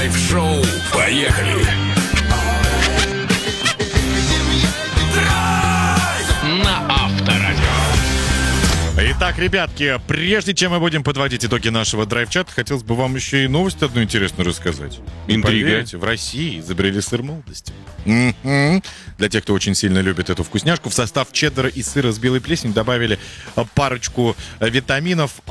Драйв-шоу. Поехали! На Авторадио. Итак, ребятки, прежде чем мы будем подводить итоги нашего драйв-чата, хотелось бы вам еще и новость одну интересную рассказать. Интрига. Поверите, в России изобрели сыр молодости. Для тех, кто очень сильно любит эту вкусняшку, в состав чеддера и сыра с белой плесенью добавили парочку витаминов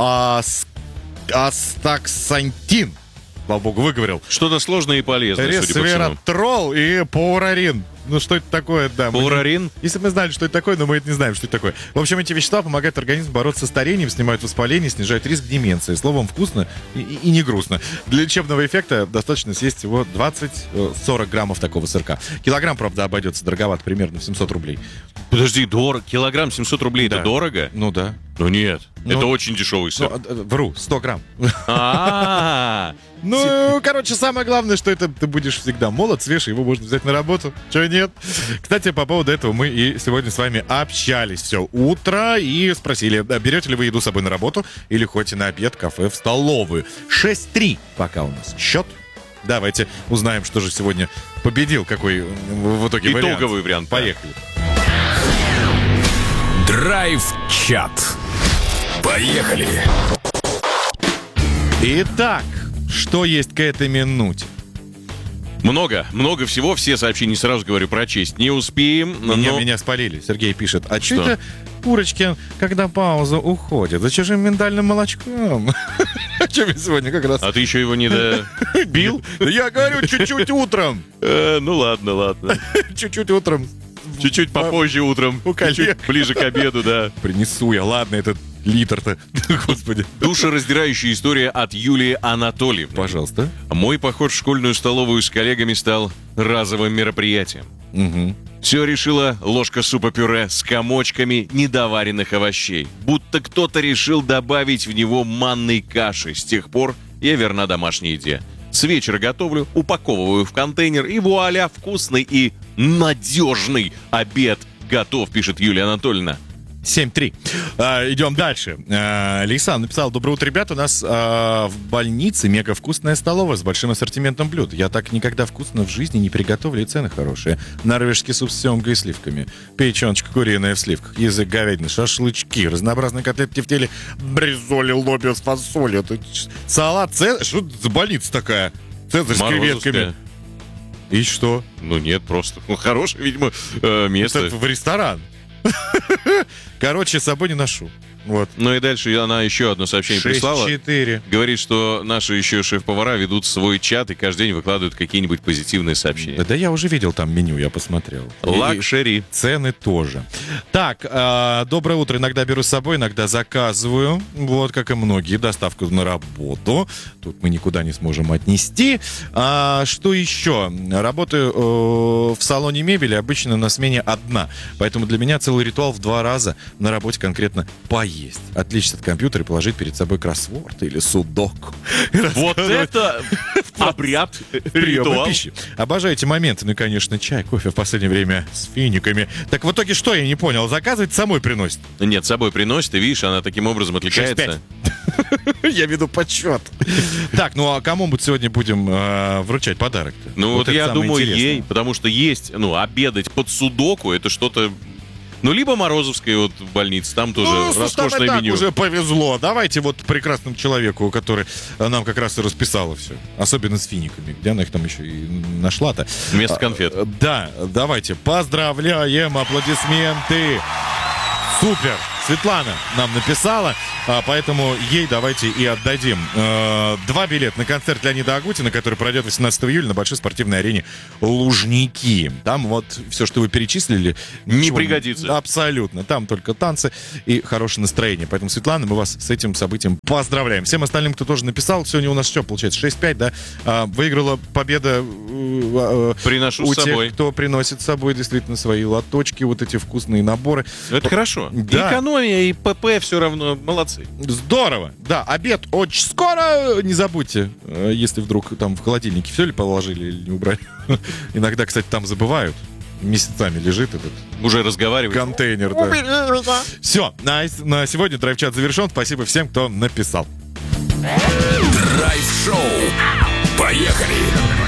астаксантин. Слава богу, выговорил. Что-то сложное и полезное, судя по всему. Ресвератрол и паурарин. Ну, что это такое, да. Паурарин? Если мы знали, что это такое, но мы это не знаем, что это такое. В общем, эти вещества помогают организму бороться с старением, снимают воспаление, снижают риск деменции. Словом, вкусно и не грустно. Для лечебного эффекта достаточно съесть всего 20-40 граммов такого сырка. Килограмм, правда, обойдется дороговато, примерно в 700 рублей. Подожди, килограмм 700 рублей, Да. это дорого? Ну да. Ну нет, Ну, это очень дешевый сыр. Вру, 100 грамм. А, Ну, короче, самое главное, что это ты будешь всегда молод, свеж, его можно взять на работу. Чего нет? Кстати, по поводу этого мы и сегодня с вами общались все утро и спросили, берете ли вы еду с собой на работу или ходите на обед, кафе, в столовую. 6-3 пока у нас счет. Давайте узнаем, что же сегодня победил, какой в итоге вариант. итоговый вариант. да. Поехали. Драйв-чат. Поехали! Итак, что есть к этой минуте? Много всего, все сообщения сразу говорю прочесть не успеем, но... Меня спалили. Сергей пишет, а Что? что это Курочкин, когда пауза уходит, за чужим миндальным молочком? О чем я сегодня как раз... А ты еще его не добил? Я говорю, чуть-чуть утром. Ну ладно. Чуть-чуть утром. Чуть-чуть попозже утром, У коллег. чуть ближе к обеду, да. Принесу я, ладно, этот литр-то. Господи. Душераздирающая история от Юлии Анатольевны. Пожалуйста. Мой поход в школьную столовую с коллегами стал разовым мероприятием. Угу. Все решила ложка супа-пюре с комочками недоваренных овощей. Будто кто-то решил добавить в него манной каши. С тех пор я верна домашней еде. С вечера готовлю, упаковываю в контейнер, и вуаля, вкусный и надежный обед готов, пишет Юлия Анатольевна. 7-3. Идем дальше. Лейсан написал: доброе утро, ребята. У нас в больнице мега вкусная столовая с большим ассортиментом блюд. Я так никогда вкусно в жизни не приготовлю, и цены хорошие. Норвежский суп с семгой и сливками, печеночка куриная в сливках, язык говядины, шашлычки, разнообразные котлетки в теле, бризоли, лобио с фасолью, салат, цезарь. Что это за больница такая? Цезарь с Морозовская. креветками. И что? Ну нет, просто хорошее, видимо, место. Это в ресторан. Короче, с собой не ношу. Вот. Ну и дальше она еще одно сообщение прислала. 6-4. Говорит, что наши еще шеф-повара ведут свой чат и каждый день выкладывают какие-нибудь позитивные сообщения. Да я уже видел там меню, я посмотрел. Лакшери. И цены тоже. Так, доброе утро. Иногда беру с собой, иногда заказываю. Вот, как и многие, доставку на работу. Тут мы никуда не сможем отнести. Что еще? Работаю в салоне мебели, обычно на смене одна. Поэтому для меня целый ритуал в 2 раза на работе конкретно поесть. Отличить от компьютера и положить перед собой кроссворд или судоку. Вот это обряд, Приема ритуал. пищи. Обожаю эти моменты. Ну и, конечно, чай, кофе в последнее время с финиками. Так в итоге что, я не понял? Заказывать самой приносит? Нет, с собой приносит, и видишь, она таким образом отличается. 6-5. Я веду подсчет. Так, ну а кому мы сегодня будем вручать подарок-то? Ну вот это я самое думаю интересное. ей, потому что есть, обедать под судоку, это что-то... Ну, либо Морозовская вот в больнице, там тоже Ну, слушай, там и роскошное так меню. уже повезло. Давайте вот прекрасному человеку, который нам как раз и расписала все. Особенно с финиками. Где она их там еще и нашла-то? Вместо конфет. Да, давайте. Поздравляем, аплодисменты. Супер! Светлана нам написала, поэтому ей давайте и отдадим 2 билета на концерт Леонида Агутина, который пройдет 18 июля на большой спортивной арене Лужники. Там вот все, что вы перечислили, Не ничего пригодится. Абсолютно. Там только танцы и хорошее настроение. Поэтому, Светлана, мы вас с этим событием поздравляем. Всем остальным, кто тоже написал, сегодня у нас что, получается, 6-5, да? Выиграла победа Приношу у с собой. тех, кто приносит с собой действительно свои лоточки, вот эти вкусные наборы. Это хорошо. Да. Экономия и ПП все равно молодцы. Здорово! Да, обед очень скоро. Не забудьте, если вдруг там в холодильнике все ли положили или не убрали. Иногда, кстати, там забывают. Месяцами лежит этот Уже разговаривать. контейнер. Да. Все, на сегодня драйв-чат завершен. Спасибо всем, кто написал. Драйв-шоу. Поехали!